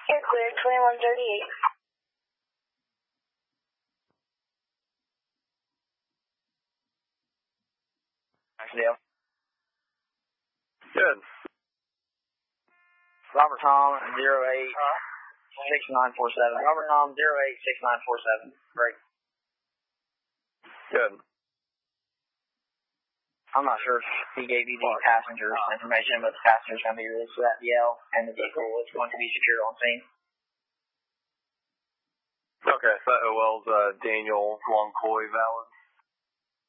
You're clear, 2138. Deal. Good. Robert Tom 086947. Robert Tom 086947. Break. Good. I'm not sure if he gave you the passenger's information, but the passenger's going to be released to that DL, and the vehicle is going to be secured on scene. Okay, so that OL's Daniel Longcoy valid.